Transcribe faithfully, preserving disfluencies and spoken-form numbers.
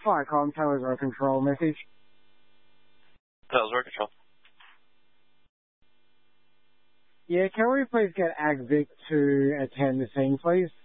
Firecom, Towers Road Control, message. Towers Road Control. Yeah, can we please get Ag Vic to attend the scene, please?